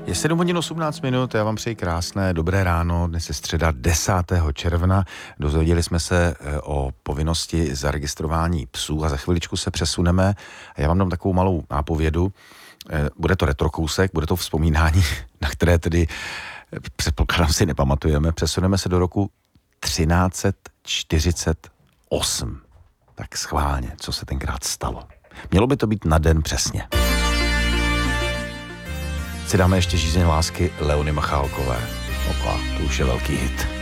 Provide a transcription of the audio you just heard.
Je 7 hodin 18 minut, já vám přeji krásné, dobré ráno, dnes je středa 10. června, dozvěděli jsme se o povinnosti zaregistrování psů a za chviličku se přesuneme a já vám dám takovou malou nápovědu, bude to retrokousek, bude to vzpomínání, na které tedy předpokládám si nepamatujeme, přesuneme se do roku 1348, tak schválně, co se tenkrát stalo. Mělo by to být na den přesně. Si dáme ještě Žízeň lásky Leony Michálkové. Opa, to už je velký hit.